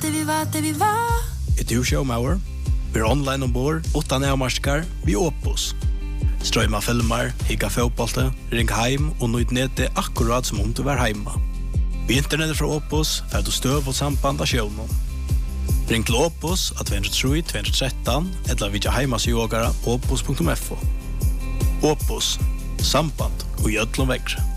Ett showmauer. Vi är online ombord, utan avmarskar, vi Opus. Strömma filmer, higga fotbollte, ring heim och nøyd nete akkurat som om du var heima. Vi internetet fra Opus, för du stöv och samband av showen. Ring til Opus at 203-213, eller vidja heimasjogara opus.fo. Opus, samband og i ödlom vägre.